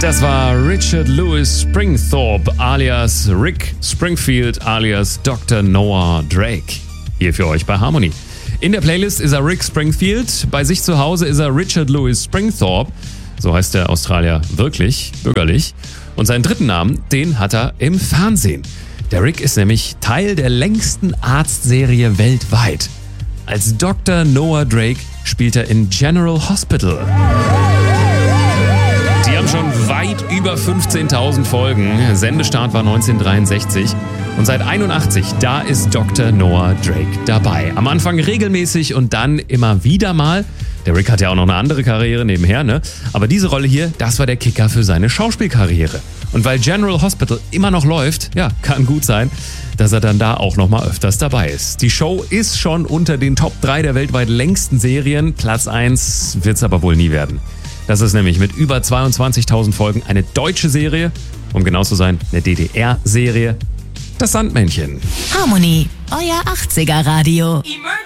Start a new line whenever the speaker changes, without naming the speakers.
Das war Richard Louis Springthorpe alias Rick Springfield alias Dr. Noah Drake. Hier für euch bei Harmony. In der Playlist ist er Rick Springfield, bei sich zu Hause ist er Richard Louis Springthorpe, so heißt der Australier wirklich, bürgerlich. Und seinen dritten Namen, den hat er im Fernsehen. Der Rick ist nämlich Teil der längsten Arztserie weltweit. Als Dr. Noah Drake spielt er in General Hospital. Die haben schon weit über 15.000 Folgen. Sendestart war 1963. Und seit 81, da ist Dr. Noah Drake dabei. Am Anfang regelmäßig und dann immer wieder mal. Der Rick hat ja auch noch eine andere Karriere nebenher, ne? Aber diese Rolle hier, das war der Kicker für seine Schauspielkarriere. Und weil General Hospital immer noch läuft, ja, kann gut sein, dass er dann da auch noch mal öfters dabei ist. Die Show ist schon unter den Top 3 der weltweit längsten Serien. Platz 1 wird's aber wohl nie werden. Das ist nämlich mit über 22.000 Folgen eine deutsche Serie, um genau zu sein, eine DDR-Serie. Das Sandmännchen.
Harmony, euer 80er Radio.